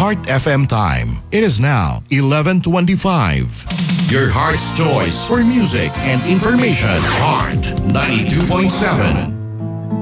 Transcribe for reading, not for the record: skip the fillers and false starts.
Heart FM time. It is now 11:25. Your heart's choice for music and information. Heart 92.7.